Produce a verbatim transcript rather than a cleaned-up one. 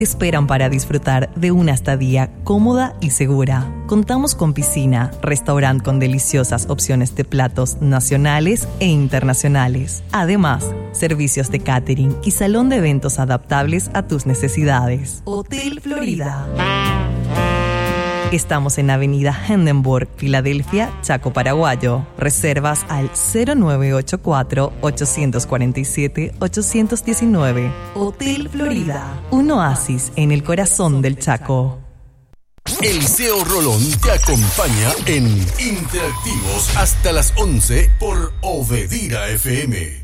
esperan para disfrutar de una estadía cómoda y segura. Contamos con piscina, restaurante con deliciosas opciones de platos nacionales e internacionales. Además, servicios de catering y salón de eventos adaptables a tus necesidades. Hotel Florida. Estamos en Avenida Hindenburg, Filadelfia, Chaco, Paraguayo. Reservas al cero nueve ocho cuatro, ocho cuatro siete, ocho uno nueve. Hotel Florida, un oasis en el corazón del Chaco. Eliseo Rolón te acompaña en Interactivos hasta las once por Obedira F M.